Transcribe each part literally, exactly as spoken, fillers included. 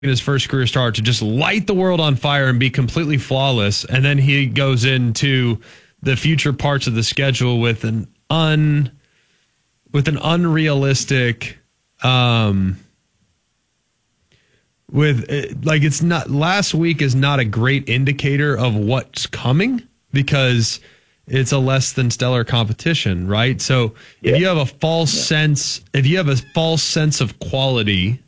his first career start to just light the world on fire and be completely flawless, and then he goes into the future parts of the schedule with an un with an unrealistic um with like it's not last week is not a great indicator of what's coming because it's a less than stellar competition, right? So yeah. if you have a false yeah. sense, if you have a false sense of quality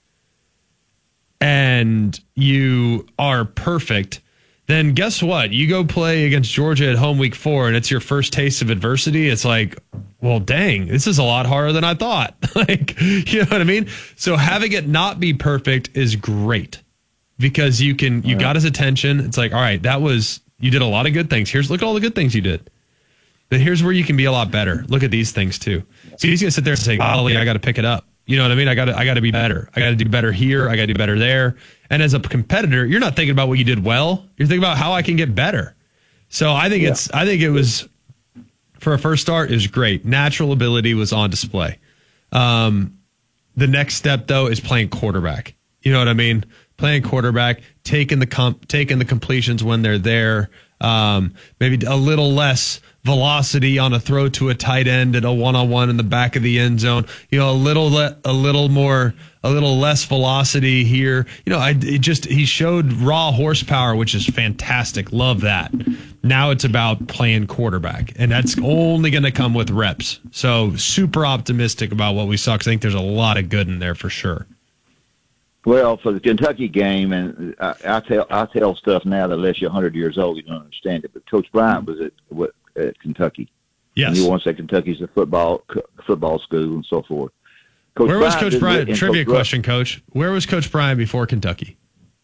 and you are perfect, then guess what? You go play against Georgia at home week four and it's your first taste of adversity. It's like, well, dang, this is a lot harder than I thought. Like, you know what I mean? So having it not be perfect is great because you can, you got his attention. It's like, all right, that was, you did a lot of good things. Here's, look at all the good things you did. But here's where you can be a lot better. Look at these things too. So he's going to sit there and say, golly, I got to pick it up. You know what I mean? I got to, I got to be better. I got to do better here. I got to do better there. And as a competitor, you're not thinking about what you did well. You're thinking about how I can get better. So I think yeah. it's, I think it was, for a first start, is great. Natural ability was on display. Um, the next step though is playing quarterback. You know what I mean? Playing quarterback, taking the comp, taking the completions when they're there. Um, maybe a little less velocity on a throw to a tight end at a one-on-one in the back of the end zone. You know, a little, le- a little more, a little less velocity here. You know, I it just he showed raw horsepower, which is fantastic. Love that. Now it's about playing quarterback, and that's only going to come with reps. So super optimistic about what we saw because I think there's a lot of good in there for sure. Well, for the Kentucky game, and I, I tell I tell stuff now that unless you're one hundred years old, you don't understand it. But Coach Bryant was at what, at Kentucky. Yes. And you want to say Kentucky's a football football school and so forth. Coach Where was Bryant Coach Bryant? did, Trivia Coach question, Coach. Where was Coach Bryant before Kentucky?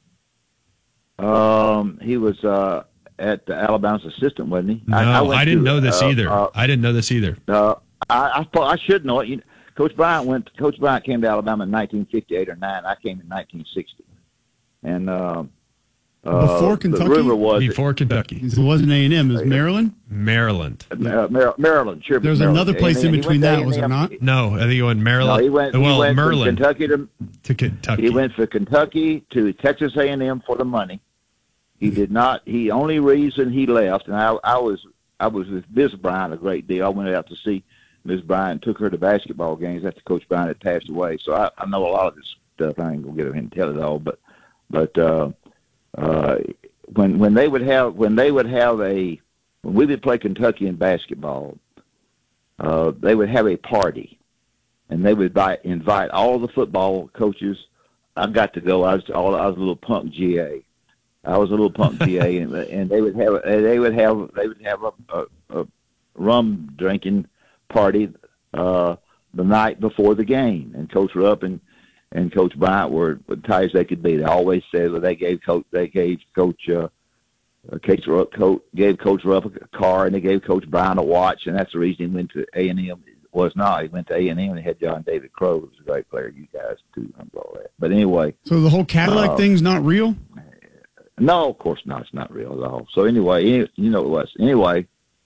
Um, he was uh, at Alabama's assistant, wasn't he? No, I, I, I didn't to, know this uh, either. Uh, I didn't know this either. Uh, I, I I should know it. You, Coach Bryant went. Coach Bryant came to Alabama in nineteen fifty-eight or nine. I came in nineteen sixty, and uh, before uh, Kentucky. The rumor was before Kentucky. It wasn't A and M. It was Maryland. Maryland. Uh, Mar- Maryland. Sure. There's Maryland. another place and, in and between that, was there not? No, I think he went Maryland. No, he went. well, he went Maryland from Kentucky to, to Kentucky. He went from Kentucky to Texas A and M for the money. He did not. He only reason he left, and I, I was I was with Miz Bryant a great deal. I went out to see Miz Bryant, took her to basketball games after Coach Bryant had passed away. So I, I know a lot of this stuff. I ain't gonna get him and tell it all, but but uh, uh, when when they would have when they would have a when we would play Kentucky in basketball, uh, they would have a party, and they would invite, invite all the football coaches. I got to go. I was all I was a little punk G A. I was a little punk G A, and, and they would have they would have they would have a, a, a rum drinking party uh, the night before the game, and Coach Rupp and, and Coach Bryant were as tight as they could be. They always said that they gave Coach they gave Coach uh, Coach Rupp Coach, gave Coach Rupp a car, and they gave Coach Bryant a watch, and that's the reason he went to A and M. Was not. He went to A and M and had John David Crow, who was a great player. You guys too, and all that. But anyway, so the whole Cadillac uh, thing's not real. No, of course not. It's not real at all. So anyway, you know it was. Anyway,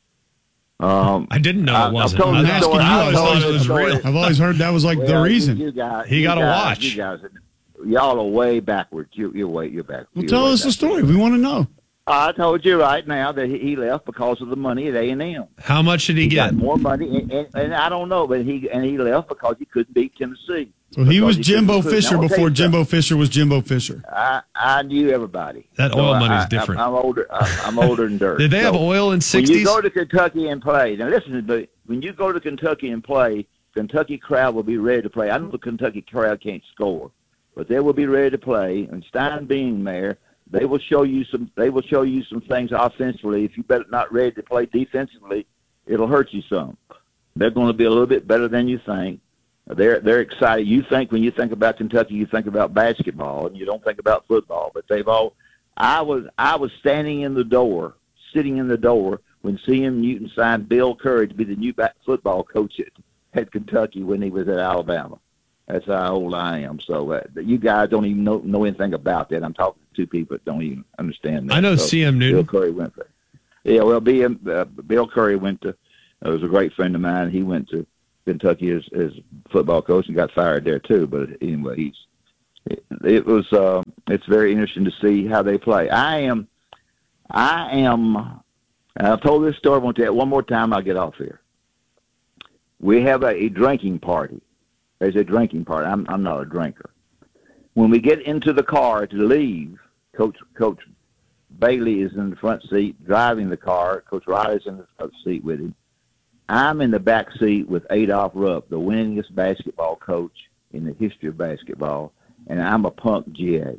um, I didn't know it wasn't. I'm I'm asking you. I thought it was real. I've always heard that was like well, the reason. You, you guys, he you got guys, a watch. You guys, y'all are way backwards. You, you're way, you're back. Well, you're tell us back. the story. We want to know. I told you right now that he, he left because of the money at A and M. How much did he, he get? Got more money, and, and, and I don't know, but he and he left because he couldn't beat Tennessee. So he was he Jimbo Fisher before Jimbo something. Fisher was Jimbo Fisher. I, I knew everybody. That so oil I, money's I, different. I'm, I'm older. I, I'm older than dirt. Did they so have oil in sixties? When you go to Kentucky and play, now listen, but when you go to Kentucky and play, Kentucky crowd will be ready to play. I know the Kentucky crowd can't score, but they will be ready to play. And Stein being there, they will show you some. They will show you some things offensively. If you better not ready to play defensively, it'll hurt you some. They're going to be a little bit better than you think. They're they're excited. You think when you think about Kentucky, you think about basketball, and you don't think about football. But they've all. I was I was standing in the door, sitting in the door when C M Newton signed Bill Curry to be the new back football coach at, at Kentucky when he was at Alabama. That's how old I am. So uh, you guys don't even know know anything about that. I'm talking to two people that don't even understand that. I know so C M Newton. Bill Curry went for. Yeah, well, B M, uh, Bill Curry went to. Uh, was a great friend of mine. He went to Kentucky as, as football coach and got fired there too. But anyway, he's it, it was. Uh, it's very interesting to see how they play. I am. I am. And I've told this story. I won't tell it one more time. I'll get off here. We have a, a drinking party. There's a drinking party. I'm, I'm not a drinker. When we get into the car to leave, Coach Coach Bailey is in the front seat driving the car. Coach Riley's in the front seat with him. I'm in the back seat with Adolph Rupp, the winningest basketball coach in the history of basketball, and I'm a punk G A.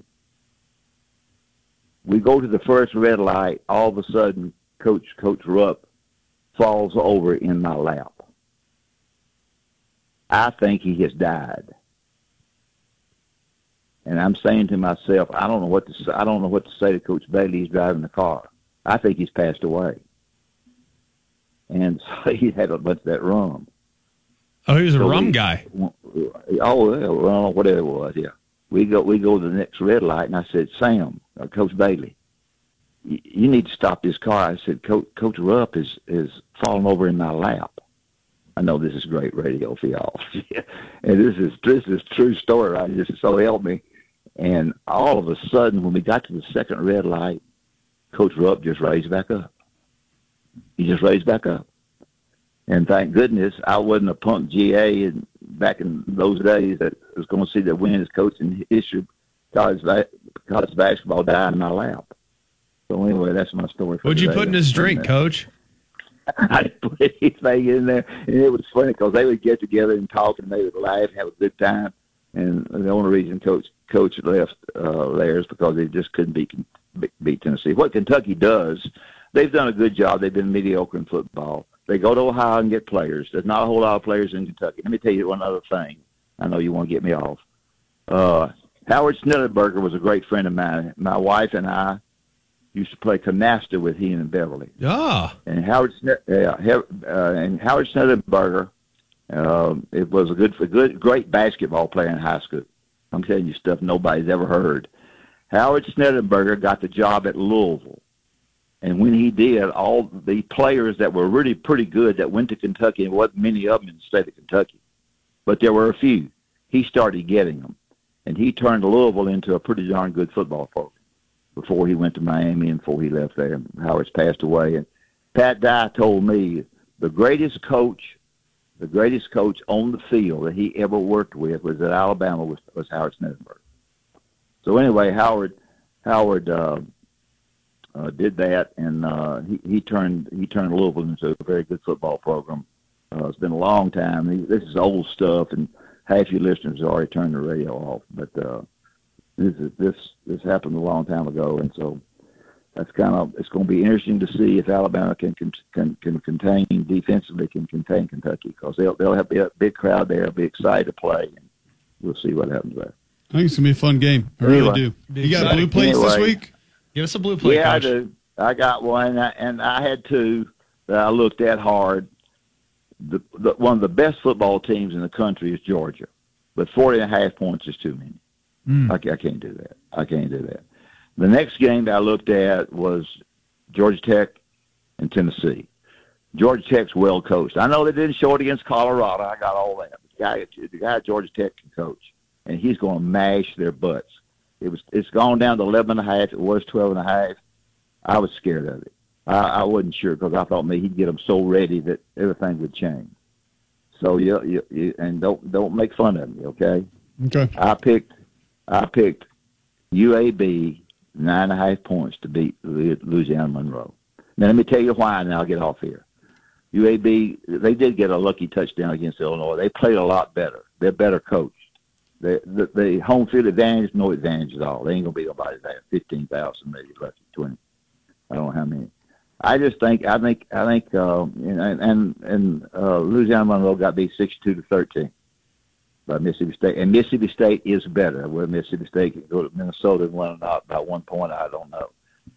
We go to the first red light. All of a sudden, Coach Coach Rupp falls over in my lap. I think he has died. And I'm saying to myself, I don't know what to say. I don't know what to say to Coach Bailey. He's driving the car. I think he's passed away. And so he had a bunch of that rum. Oh, he was a so rum we, guy. Oh, well, whatever it was, yeah. We go, we go to the next red light, and I said, Sam, uh, Coach Bailey, you, you need to stop this car. I said, Coach, Coach Rupp is is falling over in my lap. I know this is great radio for y'all. And this is this is true story, right? This is so help me. And all of a sudden, when we got to the second red light, Coach Rupp just raised back up. He just raised back up. And thank goodness I wasn't a punk G A and back in those days that was going to see the winningest coach in history, college, college basketball, die in my lap. So anyway, that's my story. For What'd you today. put in his drink, and, uh, Coach? I didn't put anything in there, and it was funny because they would get together and talk, and they would laugh and have a good time. And the only reason Coach Coach left uh, there is because they just couldn't beat beat Tennessee. What Kentucky does, they've done a good job. They've been mediocre in football. They go to Ohio and get players. There's not a whole lot of players in Kentucky. Let me tell you one other thing. I know you want to get me off. Uh, Howard Schnellenberger was a great friend of mine. My wife and I used to play canasta with him in Beverly. Ah. And Howard, uh, uh, and Howard Schnellenberger, uh, it was a good, a good, great basketball player in high school. I'm telling you stuff nobody's ever heard. Howard Schnellenberger got the job at Louisville. And when he did, all the players that were really pretty good that went to Kentucky, and wasn't many of them in the state of Kentucky, but there were a few, he started getting them. And he turned Louisville into a pretty darn good football program before he went to Miami and before he left there. Howard's passed away. And Pat Dye told me the greatest coach, the greatest coach on the field that he ever worked with was at Alabama was, was Howard Schnellenberger. So anyway, Howard, Howard, uh, Uh, did that, and uh, he, he turned he turned Louisville into a very good football program. Uh, it's been a long time. He, this is old stuff, and half your listeners have already turned the radio off. But uh, this is this this happened a long time ago, and so that's kind of it's going to be interesting to see if Alabama can can can, can contain defensively can contain Kentucky, because they'll they'll have a big crowd there, they'll be excited to play, and we'll see what happens there. I think it's gonna be a fun game. I Anyway. really do. You got blue plates Anyway. this week? Give us a blue plate, Yeah, Coach. I do. I got one, and I, and I had two that I looked at hard. The, the, one of the best football teams in the country is Georgia, but forty and a half points is too many. Mm. I, I can't do that. I can't do that. The next game that I looked at was Georgia Tech and Tennessee. Georgia Tech's well coached. I know they didn't show it against Colorado. I got all that. But the guy, the guy at Georgia Tech can coach, and he's going to mash their butts. It was. It's gone down to eleven and a half. It was twelve and a half. I was scared of it. I, I wasn't sure because I thought maybe he'd get them so ready that everything would change. So you, you, you and don't don't make fun of me, okay? Okay. I picked I picked U A B nine and a half points to beat Louisiana Monroe. Now let me tell you why, and I'll get off here. U A B they did get a lucky touchdown against Illinois. They played a lot better. They're better coached. The, the, the home field advantage, no advantage at all. They ain't gonna be nobody there. Fifteen thousand, maybe lucky twenty. I don't know how many. I just think I think I think uh, and and, and uh, Louisiana Monroe got beat sixty-two to thirteen by Mississippi State, and Mississippi State is better. Whether Mississippi State can go to Minnesota and win or not by one point, I don't know.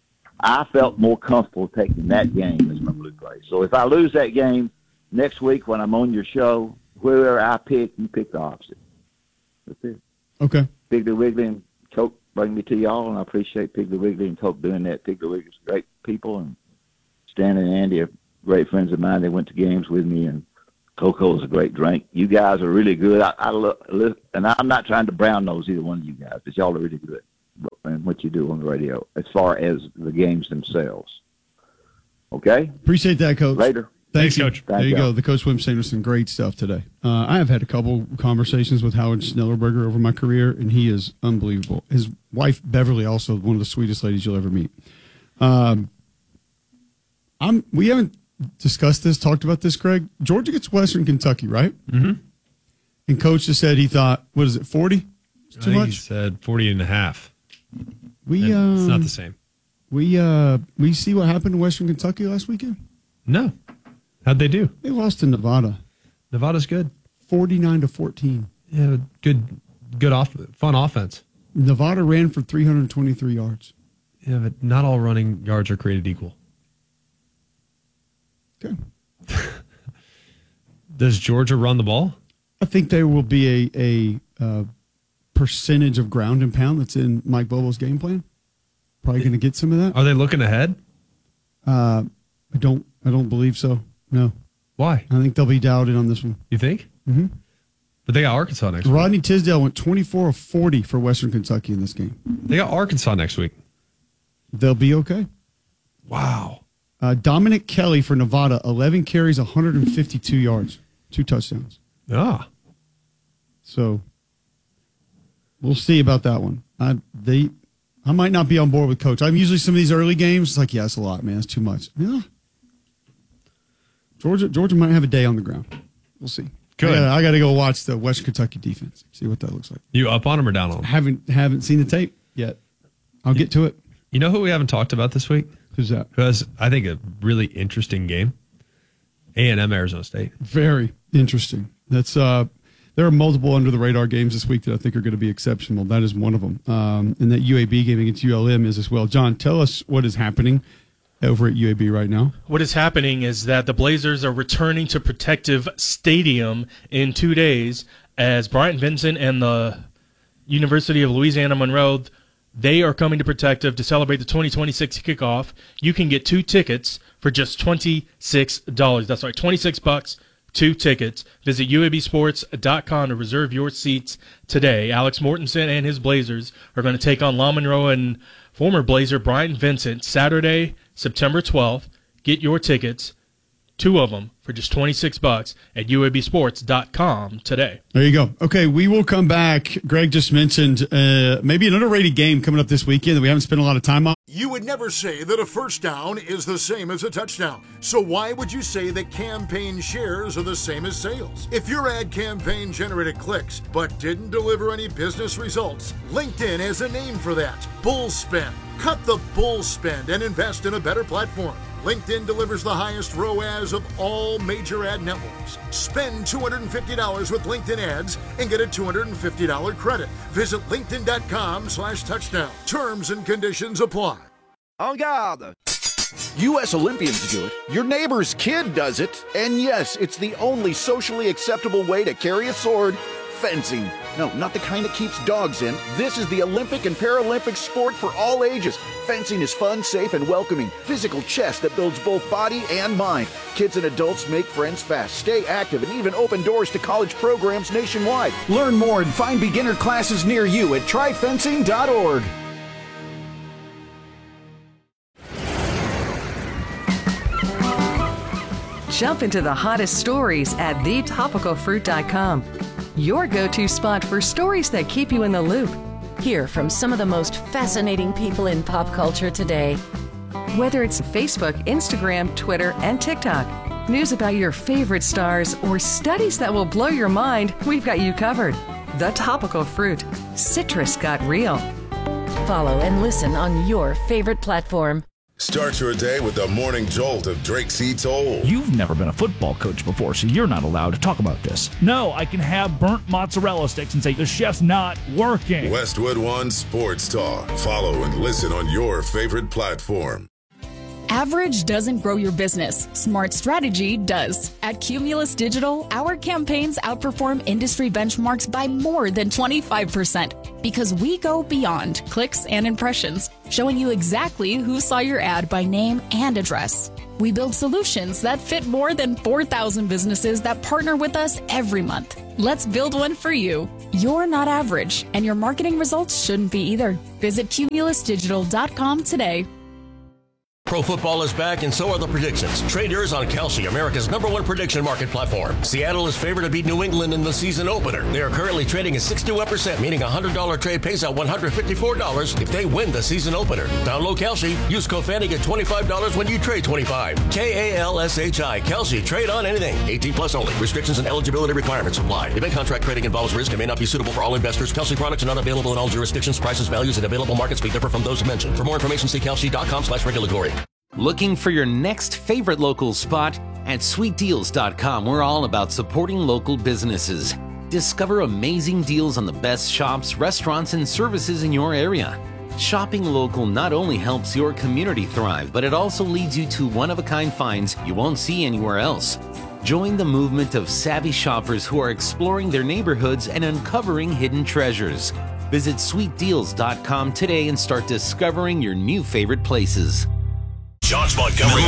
I felt more comfortable taking that game as my blue play. So if I lose that game next week when I'm on your show, whoever I pick, you pick the opposite. That's it. Okay. Piggly Wiggly and Coke bring me to y'all, and I appreciate Piggly Wiggly and Coke doing that. Piggly Wiggly's great people, and Stan and Andy are great friends of mine. They went to games with me, and Cocoa is a great drink. You guys are really good. I, I look, and I'm not trying to brown nose either one of you guys, but y'all are really good in what you do on the radio as far as the games themselves. Okay? Appreciate that, Coach. Later. Thanks, Thanks, Coach. There you go. The Coach Wim Sanderson, great stuff today. Uh, I have had a couple conversations with Howard Schnellerberger over my career, and he is unbelievable. His wife, Beverly, also one of the sweetest ladies you'll ever meet. Um, I'm. We haven't discussed this, talked about this, Greg. Georgia gets Western Kentucky, right? Mm-hmm. And Coach just said he thought, what is it, forty? It's too I think much? He said forty and a half. We, And it's um, not the same. We, uh, we see what happened to Western Kentucky last weekend? No. How'd they do? They lost to Nevada. Nevada's good. forty-nine to fourteen. Yeah, good, good off, fun offense. Nevada ran for three hundred twenty-three yards. Yeah, but not all running yards are created equal. Okay. Does Georgia run the ball? I think there will be a, a uh, percentage of ground and pound that's in Mike Bobo's game plan. Probably going to get some of that. Are they looking ahead? Uh, I don't. I don't believe so. No. Why? I think they'll be doubted on this one. You think? Mm-hmm. But they got Arkansas next week. Rodney Tisdale went twenty-four of forty for Western Kentucky in this game. They got Arkansas next week. They'll be okay. Wow. Uh, Dominic Kelly for Nevada, eleven carries, one hundred fifty-two yards, two touchdowns. Ah. So we'll see about that one. I they, I might not be on board with Coach. I'm usually some of these early games. It's like, yeah, that's a lot, man. That's too much. Yeah. Georgia, Georgia might have a day on the ground. We'll see. Good. I gotta, I gotta go watch the Western Kentucky defense. See what that looks like. You up on them or down on them? Haven't haven't seen the tape yet. I'll get to it. You know who we haven't talked about this week? Who's that? Who has, I think, a really interesting game? A and M Arizona State. Very interesting. That's uh, there are multiple under the radar games this week that I think are going to be exceptional. That is one of them. Um, and that U A B game against U L M is as well. John, tell us what is happening over at U A B right now. What is happening is that the Blazers are returning to Protective Stadium in two days as Bryant Vincent and the University of Louisiana Monroe, they are coming to Protective to celebrate the twenty twenty-six kickoff. You can get two tickets for just twenty-six dollars. That's right, twenty-six bucks, two tickets. Visit U A B sports dot com to reserve your seats today. Alex Mortensen and his Blazers are going to take on La Monroe and former Blazer Bryant Vincent Saturday, September twelfth. Get your tickets, two of them, for just twenty-six bucks at U A B sports dot com today. There you go. Okay, we will come back. Greg just mentioned uh, maybe an underrated game coming up this weekend that we haven't spent a lot of time on. You would never say that a first down is the same as a touchdown. So why would you say that campaign shares are the same as sales? If your ad campaign generated clicks but didn't deliver any business results, LinkedIn has a name for that. Bull spend. Cut the bull spend and invest in a better platform. LinkedIn delivers the highest R O A S of all major ad networks. Spend two hundred fifty dollars with LinkedIn ads and get a two hundred fifty dollars credit. Visit linkedin.com slash touchdown. Terms and conditions apply. En garde! U S Olympians do it. Your neighbor's kid does it. And yes, it's the only socially acceptable way to carry a sword. Fencing. No, not the kind that keeps dogs in. This is the Olympic and Paralympic sport for all ages. Fencing is fun, safe, and welcoming. Physical chess that builds both body and mind. Kids and adults make friends fast, stay active, and even open doors to college programs nationwide. Learn more and find beginner classes near you at try fencing dot org. Jump into the hottest stories at the topical fruit dot com. Your go-to spot for stories that keep you in the loop. Hear from some of the most fascinating people in pop culture today. Whether it's Facebook, Instagram, Twitter, and TikTok, news about your favorite stars, or studies that will blow your mind, we've got you covered. The Topical Fruit. Citrus got real. Follow and listen on your favorite platform. Start your day with the morning jolt of Drake C. Toll. You've never been a football coach before, so you're not allowed to talk about this. No, I can have burnt mozzarella sticks and say the chef's not working. Westwood One Sports Talk. Follow and listen on your favorite platform. Average doesn't grow your business. Smart strategy does. At Cumulus Digital, our campaigns outperform industry benchmarks by more than twenty-five percent because we go beyond clicks and impressions, showing you exactly who saw your ad by name and address. We build solutions that fit more than four thousand businesses that partner with us every month. Let's build one for you. You're not average, and your marketing results shouldn't be either. Visit cumulus digital dot com today. Pro football is back, and so are the predictions. Trade yours on Kalshi, America's number one prediction market platform. Seattle is favored to beat New England in the season opener. They are currently trading at sixty-one percent, meaning a one hundred dollars trade pays out one hundred fifty-four dollars if they win the season opener. Download Kalshi. Use code Fanny, get twenty-five dollars when you trade twenty-five. K A L S H I. Kalshi. Trade on anything. eighteen plus only. Restrictions and eligibility requirements apply. Event contract trading involves risk and may not be suitable for all investors. Kalshi products are not available in all jurisdictions. Prices, values, and available markets may differ from those mentioned. For more information, see kalshi dot com slash regulatory. Looking for your next favorite local spot? At sweet deals dot com, we're all about supporting local businesses. Discover amazing deals on the best shops, restaurants, and services in your area. Shopping local not only helps your community thrive, but it also leads you to one-of-a-kind finds you won't see anywhere else. Join the movement of savvy shoppers who are exploring their neighborhoods and uncovering hidden treasures. Visit sweet deals dot com today and start discovering your new favorite places. Josh Montgomery